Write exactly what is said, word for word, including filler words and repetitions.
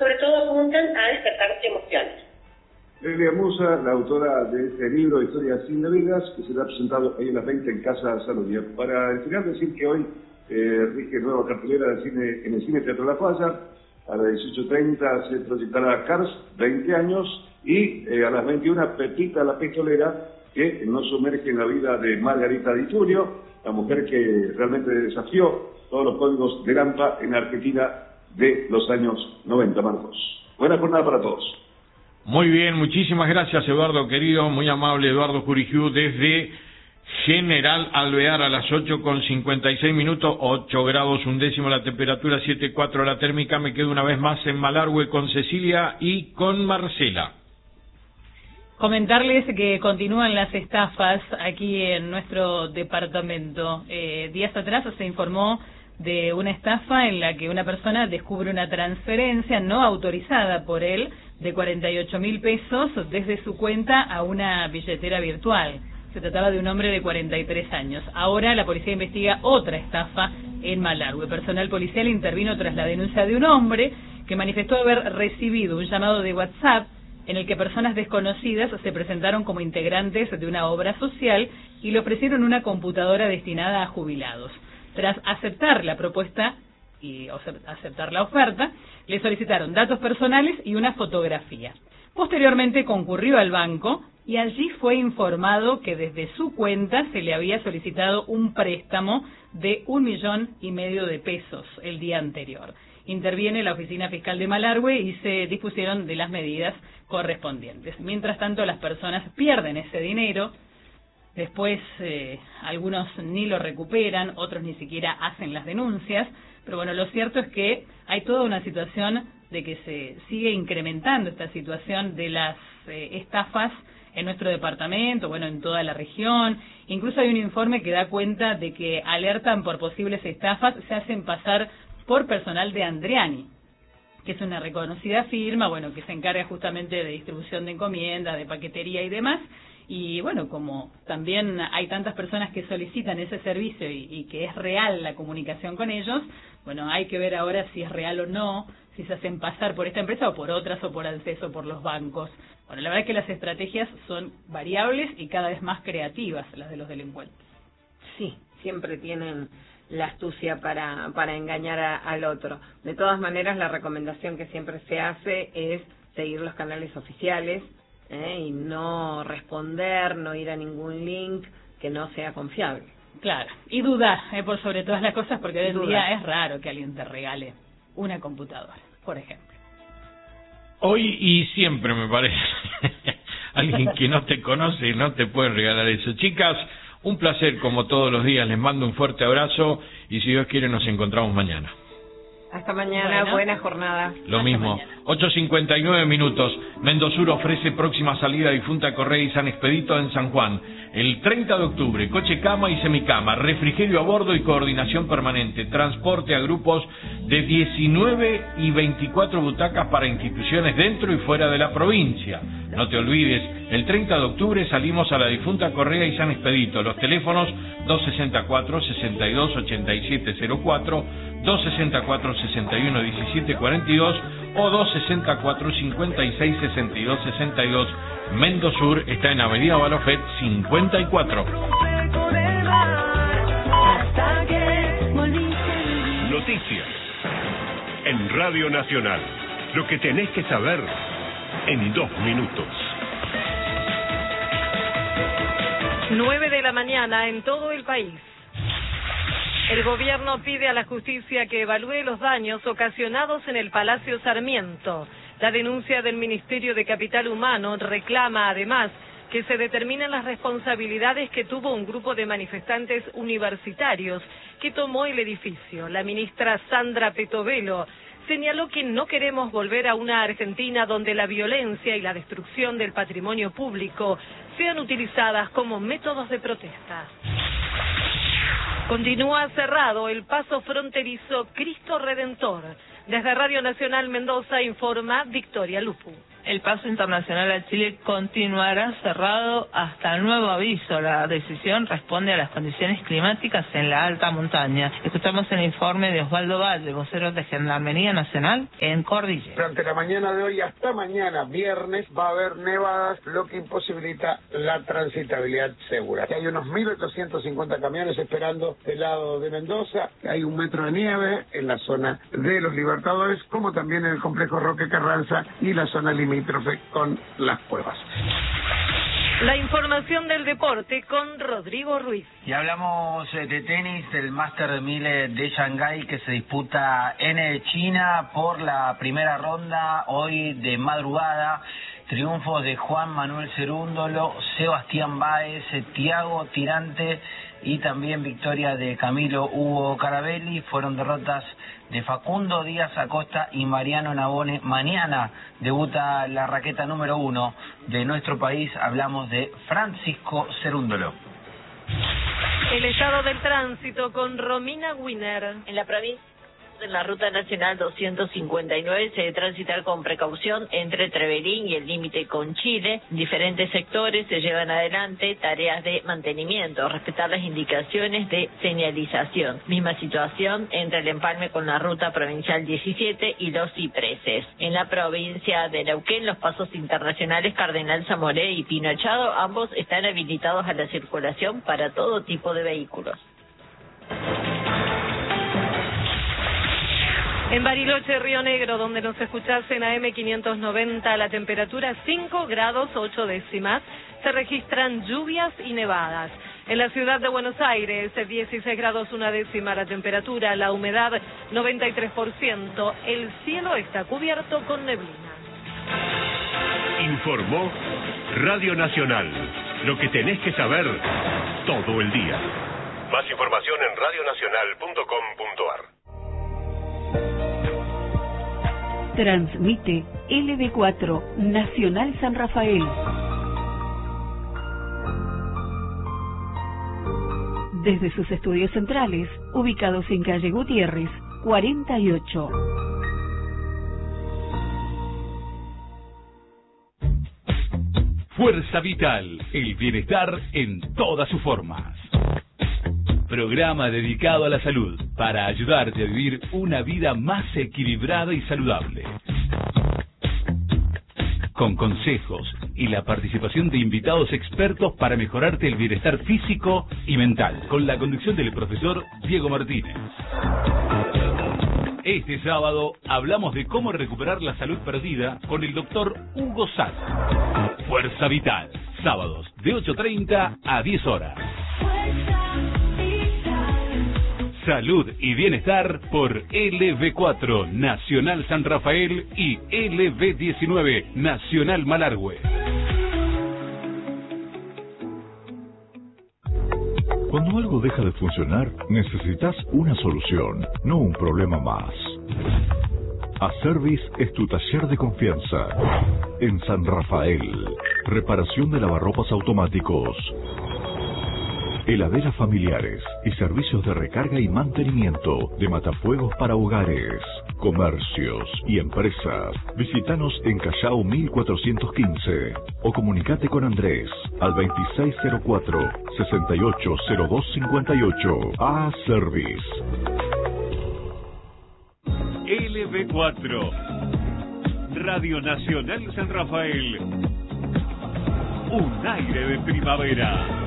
sobre todo apuntan a despertar emociones. Lelia Musa, la autora de este libro, Historias sin Nevegas, que será presentado hoy a las veinte en Casa Saludia. Para el final decir que hoy eh, rige nueva cartelera del cine, en el Cine Teatro La Falla. A las dieciocho treinta se proyectará Cars, veinte años, y eh, a las veintiuna Pepita la Pistolera, que nos sumerge en la vida de Margarita Di Tulio, la mujer que realmente desafió todos los códigos de Lampa en Argentina de los años noventa, Marcos. Buena jornada para todos. Muy bien, muchísimas gracias, Eduardo, querido, muy amable Eduardo Curigiu, desde General Alvear a las ocho con cincuenta y seis minutos, ocho grados un décimo la temperatura, siete coma cuatro la térmica. Me quedo una vez más en Malargüe con Cecilia y con Marcela. Comentarles que continúan las estafas aquí en nuestro departamento. Eh, días atrás se informó de una estafa en la que una persona descubre una transferencia no autorizada por él de cuarenta y ocho mil pesos desde su cuenta a una billetera virtual. Se trataba de un hombre de cuarenta y tres años. Ahora la policía investiga otra estafa en Malargüe. Personal policial intervino tras la denuncia de un hombre que manifestó haber recibido un llamado de WhatsApp en el que personas desconocidas se presentaron como integrantes de una obra social y le ofrecieron una computadora destinada a jubilados. Tras aceptar la propuesta y aceptar la oferta, le solicitaron datos personales y una fotografía. Posteriormente concurrió al banco y allí fue informado que desde su cuenta se le había solicitado un préstamo de un millón y medio de pesos el día anterior. Interviene la Oficina Fiscal de Malargüe y se dispusieron de las medidas correspondientes. Mientras tanto, las personas pierden ese dinero. Después eh, algunos ni lo recuperan, otros ni siquiera hacen las denuncias, pero bueno, lo cierto es que hay toda una situación de que se sigue incrementando esta situación de las eh, estafas en nuestro departamento, bueno, en toda la región. Incluso hay un informe que da cuenta de que alertan por posibles estafas, se hacen pasar por personal de Andriani, que es una reconocida firma, bueno, que se encarga justamente de distribución de encomiendas, de paquetería y demás. Y bueno, como también hay tantas personas que solicitan ese servicio y, y que es real la comunicación con ellos, bueno, hay que ver ahora si es real o no, si se hacen pasar por esta empresa o por otras o por acceso por los bancos. Bueno, la verdad es que las estrategias son variables y cada vez más creativas las de los delincuentes. Sí, siempre tienen la astucia para, para engañar a, al otro. De todas maneras, la recomendación que siempre se hace es seguir los canales oficiales, ¿eh? Y no responder, no ir a ningún link que no sea confiable. Claro, y dudar, ¿eh? Por sobre todas las cosas, porque hoy en día es raro que alguien te regale una computadora, por ejemplo. Hoy y siempre, me parece. Alguien que no te conoce no te puede regalar eso. Chicas, un placer como todos los días. Les mando un fuerte abrazo y si Dios quiere nos encontramos mañana. Hasta mañana, bueno, buena jornada. Lo Hasta mismo. Mañana. ocho cincuenta y nueve minutos. Mendosur ofrece próxima salida a Difunta Correa y San Expedito en San Juan. El treinta de octubre, coche cama y semicama, refrigerio a bordo y coordinación permanente. Transporte a grupos de diecinueve y veinticuatro butacas para instituciones dentro y fuera de la provincia. No te olvides, el treinta de octubre salimos a la Difunta Correa y San Expedito. Los teléfonos dos sesenta y cuatro, sesenta y dos, ochenta y siete cero cuatro, dos sesenta y cuatro, sesenta y uno, diecisiete cuarenta y dos o dos sesenta y cuatro, cincuenta y seis, sesenta y dos sesenta y dos. Mendosur está en Avenida Balofet cincuenta y cuatro. Noticias en Radio Nacional. Lo que tenés que saber en dos minutos. nueve de la mañana en todo el país. El gobierno pide a la justicia que evalúe los daños ocasionados en el Palacio Sarmiento. La denuncia del Ministerio de Capital Humano reclama además que se determinen las responsabilidades que tuvo un grupo de manifestantes universitarios que tomó el edificio. La ministra Sandra Petovelo señaló que no queremos volver a una Argentina donde la violencia y la destrucción del patrimonio público sean utilizadas como métodos de protesta. Continúa cerrado el paso fronterizo Cristo Redentor. Desde Radio Nacional Mendoza informa Victoria Lupu. El paso internacional a Chile continuará cerrado hasta nuevo aviso. La decisión responde a las condiciones climáticas en la alta montaña. Escuchamos el informe de Osvaldo Valle, vocero de Gendarmería Nacional en Cordillera. Durante la mañana de hoy hasta mañana, viernes, va a haber nevadas, lo que imposibilita la transitabilidad segura. Hay unos mil ochocientos cincuenta camiones esperando del lado de Mendoza. Hay un metro de nieve en la zona de los Libertadores, como también en el complejo Roque Carranza y la zona limítrofe con las cuevas. La información del deporte con Rodrigo Ruiz. Y hablamos de tenis, del Master de mil de Shanghái que se disputa en China por la primera ronda hoy de madrugada. Triunfos de Juan Manuel Cerúndolo, Sebastián Báez, Thiago Tirante y también victoria de Camilo Hugo Carabelli. Fueron derrotas de Facundo Díaz Acosta y Mariano Navone. Mañana debuta la raqueta número uno de nuestro país. Hablamos de Francisco Cerúndolo. El estado del tránsito con Romina Wiener. En la provincia, en la ruta nacional doscientos cincuenta y nueve se debe transitar con precaución entre Trevelín y el límite con Chile. En diferentes sectores se llevan adelante tareas de mantenimiento, respetar las indicaciones de señalización. Misma situación entre el empalme con la ruta provincial diecisiete y los cipreses. En la provincia de Neuquén, los pasos internacionales Cardenal Zamoré y Pinochado, ambos están habilitados a la circulación para todo tipo de vehículos. En Bariloche, Río Negro, donde nos escuchás en A M quinientos noventa, la temperatura cinco grados ocho décimas. Se registran lluvias y nevadas. En la ciudad de Buenos Aires, dieciséis grados una décima la temperatura, la humedad noventa y tres por ciento. El cielo está cubierto con neblina. Informó Radio Nacional. Lo que tenés que saber todo el día. Más información en radio nacional punto com punto a r. Transmite L B cuatro Nacional San Rafael. Desde sus estudios centrales, ubicados en calle Gutiérrez, cuarenta y ocho. Fuerza Vital, el bienestar en todas sus formas. Programa dedicado a la salud para ayudarte a vivir una vida más equilibrada y saludable. Con consejos y la participación de invitados expertos para mejorarte el bienestar físico y mental. Con la conducción del profesor Diego Martínez. Este sábado hablamos de cómo recuperar la salud perdida con el doctor Hugo Sal. Fuerza Vital, sábados de ocho treinta a diez horas. Salud y bienestar por L B cuatro Nacional San Rafael y L B diecinueve Nacional Malargüe. Cuando algo deja de funcionar, necesitas una solución, no un problema más. Aservis es tu taller de confianza. En San Rafael, reparación de lavarropas automáticos, heladeras familiares y servicios de recarga y mantenimiento de matafuegos para hogares, comercios y empresas. Visítanos en Callao mil cuatrocientos quince o comunicate con Andrés al veintiséis cero cuatro, sesenta y ocho cero dos cincuenta y ocho. A Service. L B cuatro Radio Nacional San Rafael. Un aire de primavera.